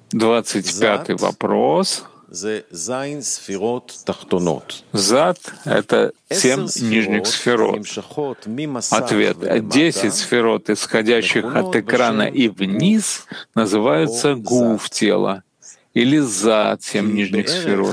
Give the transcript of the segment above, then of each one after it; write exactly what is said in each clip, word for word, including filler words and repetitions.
двадцать пятый вопрос. Зад — это семь нижних сферот. Ответ. Десять сферот, исходящих от экрана и вниз, называются гуф тела, или зад, семь нижних сферот.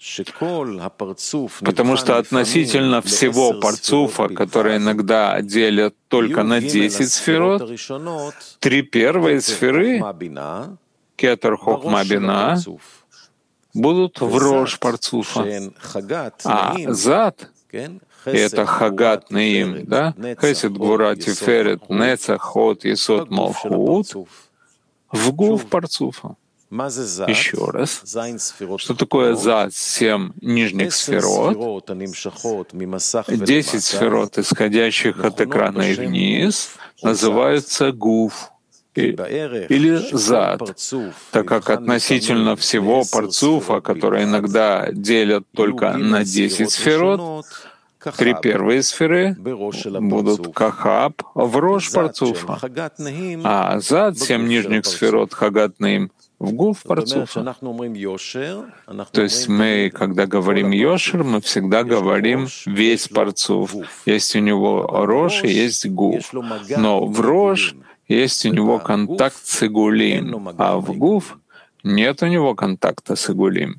Потому что относительно всего парцуфа, который иногда делят только на десять сферот, три первые сферы, кетер, хохма, бина, будут в рош парцуфа. А зад — это хагат неим, да? Хесед, гвура, тиферет, нецах, ход, есот, малхут — в гуф парцуфа. Еще раз. Что такое зад? Семь нижних сферот. Десять сферот, исходящих от экрана и вниз, называются гуф или зад, так как относительно всего парцуфа, который иногда делят только на десять сферот, три первые сферы будут кахаб в рош парцуфа, а зад, семь нижних сферот, хагат наим, в гуф парцуфа. То есть мы, когда говорим йошер, мы всегда говорим весь парцуф. Есть у него рош и есть гуф. Но в рош есть у него контакт с игулим, а в гуф нет у него контакта с игулим.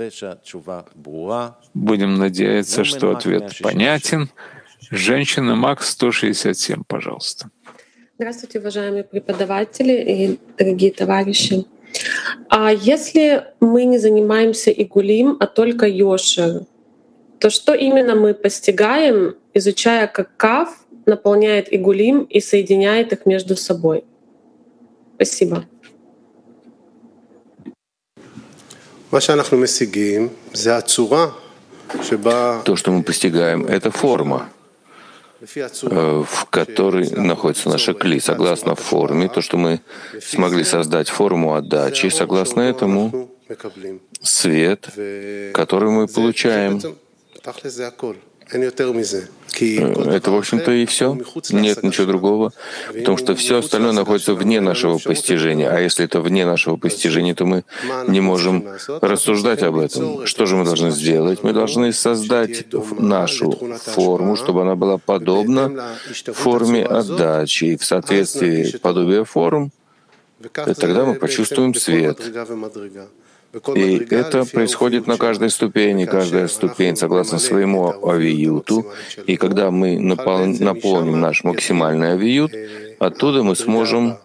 Будем надеяться, что ответ понятен. Женщина Макс сто шестьдесят семь, пожалуйста. Здравствуйте, уважаемые преподаватели и дорогие товарищи. А если мы не занимаемся игулим, а только йошер, то что именно мы постигаем, изучая, как кав наполняет игулим и соединяет их между собой? Спасибо. То, что мы постигаем, это форма, в которой находится наша кли. Согласно форме, то, что мы смогли создать форму отдачи, согласно этому свет, который мы получаем. Это, в общем-то, и все. Нет ничего другого, потому что все остальное находится вне нашего постижения. А если это вне нашего постижения, то мы не можем рассуждать об этом. Что же мы должны сделать? Мы должны создать нашу форму, чтобы она была подобна форме отдачи. И в соответствии подобия форм, тогда мы почувствуем свет. И это происходит на каждой ступени, каждая ступень согласно своему авиюту. И когда мы напол... наполним наш максимальный авиют, оттуда мы сможем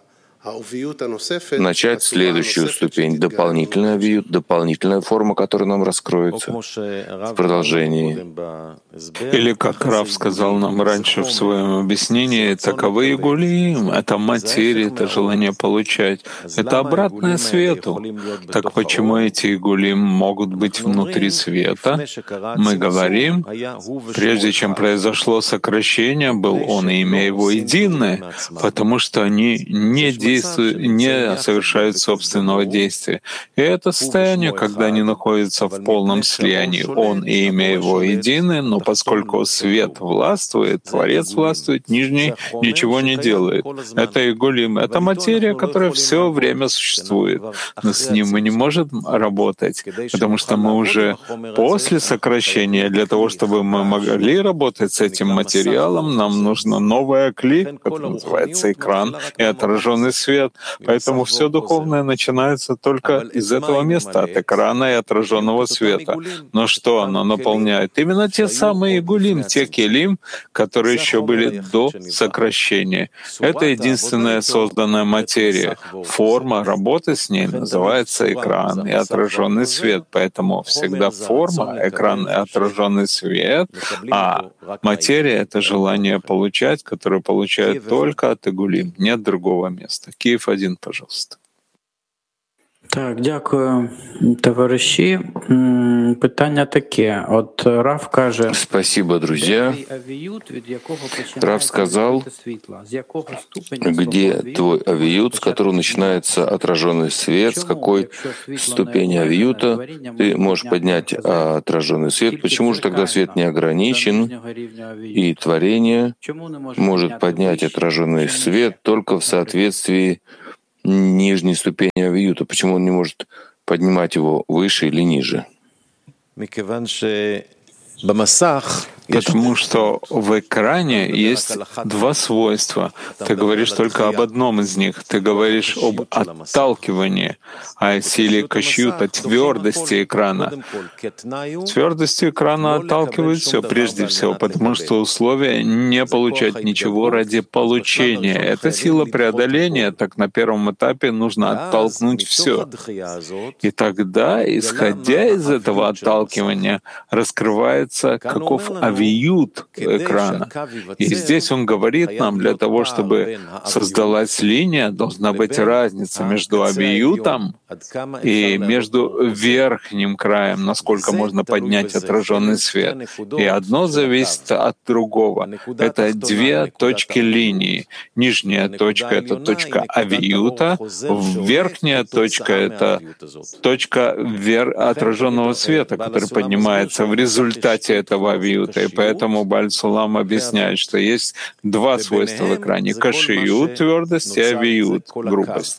начать следующую ступень, дополнительный авиют, дополнительная форма, которая нам раскроется в продолжении. Или, как Рав сказал нам раньше в своем объяснении, таковы игулим, это материя, это желание получать, это обратное свету. Так почему эти игулим могут быть внутри света? Мы говорим, прежде чем произошло сокращение, был он и имя его единое, потому что они не действуют, не совершают собственного действия. И это состояние, когда они находятся в полном слиянии. Он и имя его едины, но поскольку свет властвует, Творец властвует, нижний ничего не делает. Это игулим, это материя, которая все время существует. Но с ним мы не можем работать, потому что мы уже после сокращения. Для того, чтобы мы могли работать с этим материалом, нам нужно новая кли, которая называется экран, и отраженный свет. Поэтому все духовное начинается только из этого места, от экрана и отраженного света. Но что оно наполняет? Именно те самые игулим, те келим, которые еще были до сокращения. Это единственная созданная материя. Форма работы с ней называется экран и отраженный свет. Поэтому всегда форма, экран и отраженный свет, а материя — это желание получать, которое получает только от игулим. Нет другого места. Киев один, пожалуйста. Так, дякую, товариші. Питання таке. От Рав каже... Спасибо, друзья. Рав сказал, где твой авиют, с которого начинается отраженный свет, с какой ступени авиюта ты можешь поднять отраженный свет. Почему же тогда свет не ограничен, и творение может поднять отраженный свет только в соответствии нижней ступени авиюта? Почему он не может поднимать его выше или ниже? Потому что в экране есть два свойства. Ты говоришь только об одном из них. Ты говоришь об отталкивании, о силе кашьют, о твердости экрана. Твердостью экрана отталкивает все прежде всего, потому что условие не получать ничего ради получения. Это сила преодоления, так на первом этапе нужно оттолкнуть все. И тогда, исходя из этого отталкивания, раскрывается каков авиют экрана. И здесь он говорит нам, для того, чтобы создалась линия, должна быть разница между авиютом и между верхним краем, насколько можно поднять отраженный свет. И одно зависит от другого. Это две точки линии. Нижняя точка — это точка авиюта, верхняя точка — это точка вер... отраженного света, который поднимается в результате этого авиюта. И поэтому Бааль Сулам объясняет, что есть два свойства в экране — кашиют, твердость, и авиют, грубость.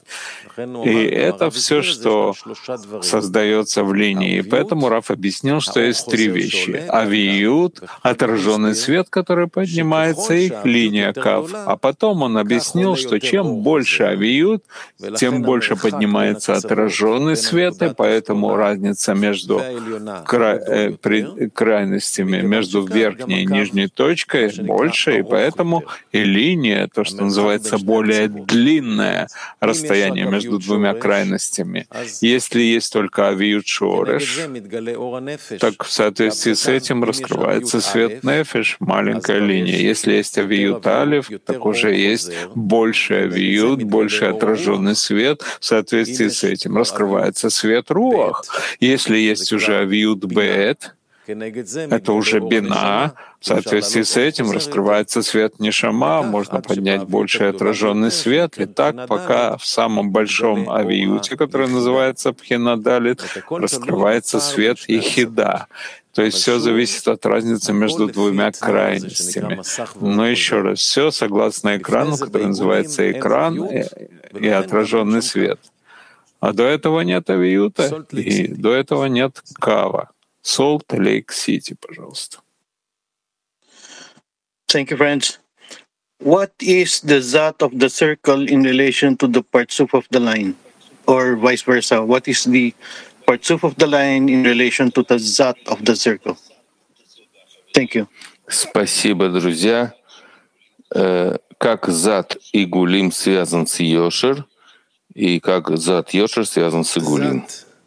И это все, что создается в линии. И поэтому Раф объяснил, что есть три вещи. Авиют, отраженный свет, который поднимается, и линия кав. А потом он объяснил, что чем больше авиют, тем больше поднимается отраженный свет, и поэтому разница между кра... э, при... крайностями, между верхней и нижней точкой больше, и поэтому и линия, то, что называется более длинное расстояние между между двумя крайностями. Если есть только авиют шореш, так в соответствии с этим раскрывается свет нефеш, маленькая линия. Если есть авиют алиф, так уже есть больше авиют, больше отраженный свет. В соответствии с этим раскрывается свет руах. Если есть уже авиют бет, это уже бина. В соответствии с этим раскрывается свет нишама, можно поднять больший отраженный свет. И так, пока в самом большом авиюте, который называется пхинадалит, раскрывается свет ихида. То есть все зависит от разницы между двумя крайностями. Но еще раз, все согласно экрану, который называется экран и, и отраженный свет. А до этого нет авиюта, и до этого нет кава. Солт Лейк Сити, пожалуйста. Thank you, friends. What is the zat of the circle in relation to the partsuf of the line, or vice versa? What is the partsuf of the line in relation to the zat of the circle? Thank you. Спасибо, друзья. Как зат игулим связан с йошер, и как зат йошер связан с игулим?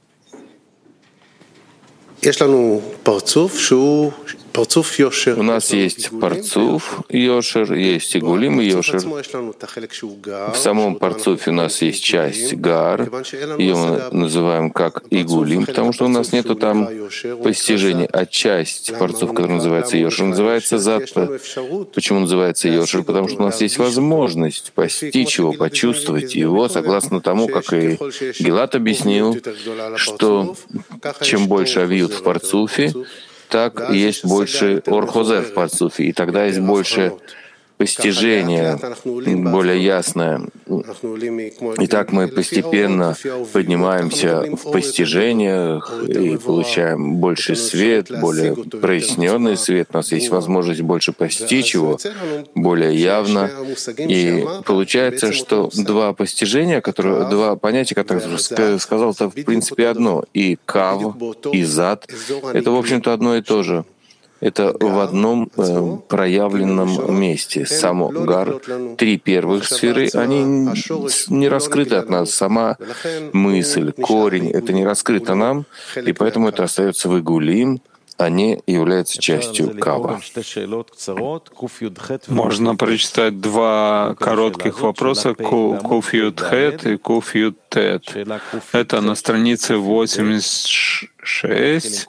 У нас есть парцуф йошер, есть игулим и йошер. В самом парцуфе у нас есть часть гар, ее мы называем как игулим, потому что у нас нету там постижения, а часть парцуф, которая называется йошер, называется зат. Почему называется йошер? Потому что у нас есть возможность постичь его, почувствовать его, согласно тому, как и Гилат объяснил, что чем больше авиют в парцуфе, так есть больше орхозе в парцуфе, и тогда есть больше постижение более ясное. И так мы постепенно поднимаемся в постижениях и получаем больше свет, более проясненный свет. У нас есть возможность больше постичь его, более явно. И получается, что два постижения, которые, два понятия, которые я сказал, это в принципе одно. И кав, и зад — это, в общем-то, одно и то же. Это в одном э, проявленном месте. Само гар, три первых сферы, они не раскрыты от нас. Сама мысль, корень — это не раскрыто нам, и поэтому это остается в игулим, а не является частью кава. Можно прочитать два коротких вопроса, Куф Юд Хет и Куф Юд Тет. Это на странице восемьдесят шесть.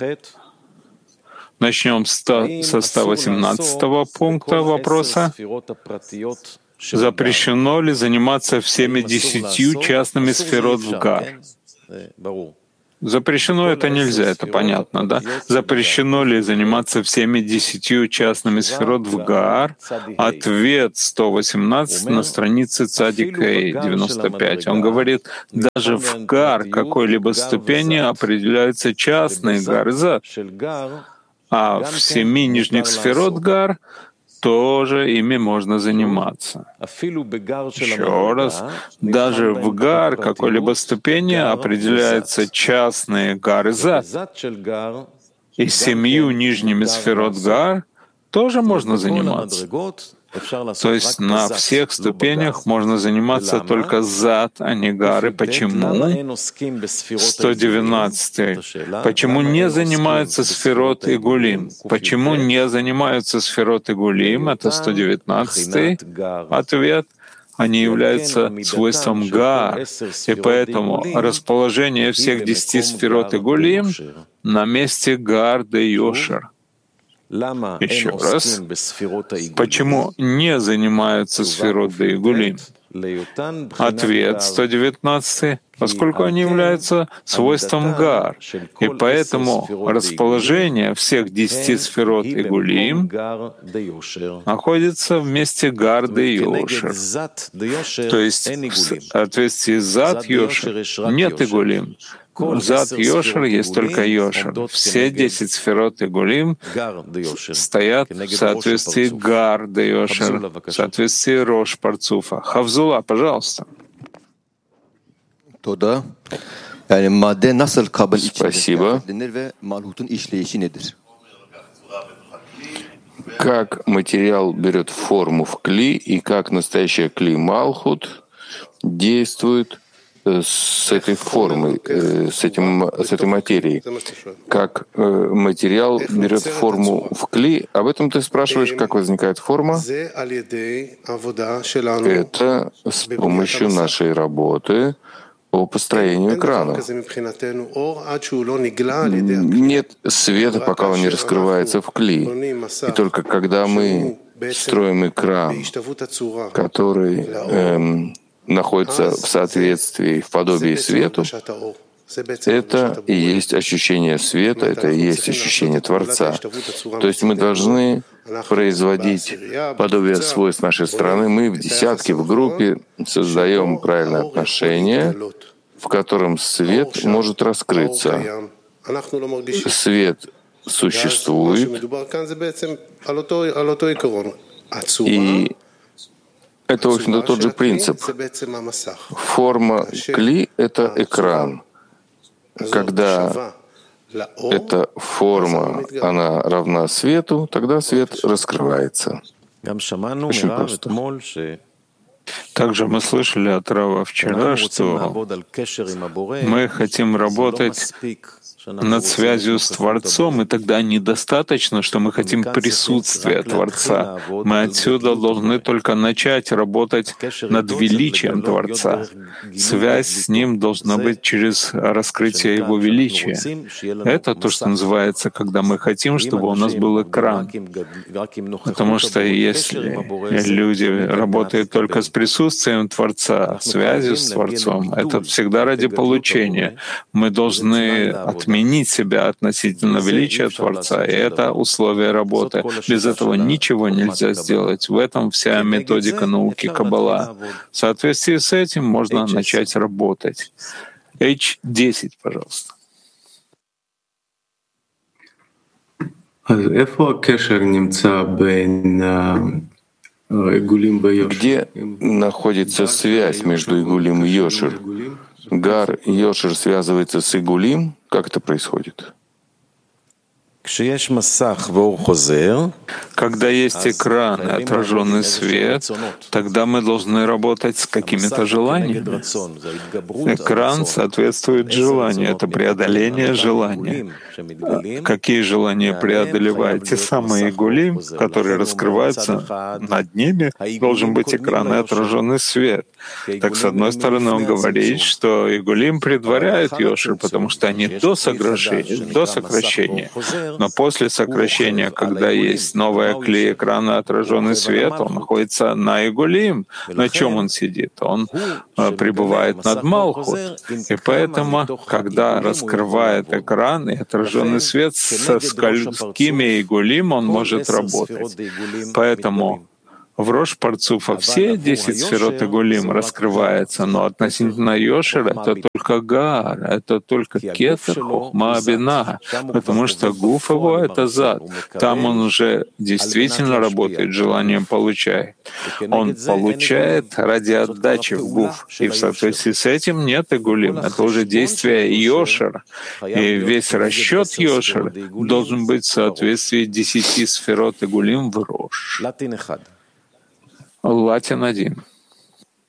Начнем со ста восемнадцатого пункта вопроса. Запрещено ли заниматься всеми десятью частными сферот в Гар? Запрещено это нельзя, это понятно, да? Запрещено ли заниматься всеми десятью частными сферот в Гаар? Ответ сто восемнадцать на странице Цадик Эй, девяносто пять. Он говорит, даже в Гаар какой-либо ступени определяются частные Гар и Зад, а в семи нижних сферот Гар тоже ими можно заниматься. Еще раз, даже в Гар какой-либо ступени определяются частные Гар и Зад, и семью нижними сферот Гар тоже можно заниматься. То есть на всех ступенях можно заниматься только Зад, а не Гары. Почему? сто девятнадцатый. Почему не занимаются сферот и Гулим? Почему не занимаются сферот и Гулим? Это сто девятнадцатый ответ. Они являются свойством Гар, и поэтому расположение всех десяти сферот и Гулим на месте Гар де Йошер. Еще раз, почему не занимаются сферот да Игулим? Ответ сто девятнадцатый. Поскольку они являются свойством Гар, и поэтому расположение всех десяти сферот Игулим находится вместе Гар да Йошер. То есть в соответствии с Зад Йошер нет Игулим. Зад Йошер есть только Йошер. Все десять сферот Игулим стоят в соответствии Гар да Йошер, в соответствии Рош Парцуфа. Хавзула, пожалуйста. Спасибо. Как материал берет форму в кли и как настоящая кли Малхут действует с этой формой, с, этим, с этой материей, как материал берет форму в кли. Об этом ты спрашиваешь, как возникает форма? Это с помощью нашей работы по построению экрана. Нет света, пока он не раскрывается в кли. И только когда мы строим экран, который эм, находится в соответствии, в подобии свету, это и есть ощущение света, это и есть ощущение Творца. То есть мы должны производить подобие свойств нашей страны. Мы в десятке, в группе создаем правильное отношение, в котором свет может раскрыться. Свет существует, и это, в общем-то, тот же принцип. Форма кли — это экран. Когда эта форма, она равна свету, тогда свет раскрывается. Очень просто. Также мы слышали от Рава вчера, что мы хотим работать над связью с Творцом, и тогда недостаточно, что мы хотим присутствия Творца. Мы отсюда должны только начать работать над величием Творца. Связь с Ним должна быть через раскрытие Его величия. Это то, что называется, когда мы хотим, чтобы у нас был экран. Потому что если люди работают только с присутствием Творца, связью с Творцом, это всегда ради получения. Мы должны отменить себя относительно величия Творца, и это условие работы. Без этого ничего нельзя сделать. В этом вся методика науки Каббала. В соответствии с этим можно начать работать. эйч десять, пожалуйста. Где находится связь между Игулим и Йошер? Гар Йошер связывается с Игулим? Как это происходит? Когда есть экран и отраженный свет, тогда мы должны работать с какими-то желаниями. Экран соответствует желанию, это преодоление желания. Какие желания преодолевают? Те самые игулим, которые раскрываются над ними, должен быть экран и отраженный свет. Так, с одной стороны, он говорит, что игулим предваряют Йошер, потому что они до сокращения, до сокращения. Но после сокращения, когда есть новая клей экрана, отраженный свет, он находится на Игулим. На чем он сидит? Он пребывает над Малхут. И поэтому, когда раскрывает экран и отраженный свет, со сколькими Игулим он может работать. Поэтому в Рош Парцуфа все десять сферот Игулим раскрываются, но относительно Йошера это только Гар, это только Кетер, Хохма, Бина, потому что гуф его — это зад. Там он уже действительно работает желанием получать. Он получает ради отдачи в гуф, и в соответствии с этим нет Игулим. Это уже действие Йошера. И весь расчет Йошера должен быть в соответствии десяти сферот Игулим в Рош. Латин один.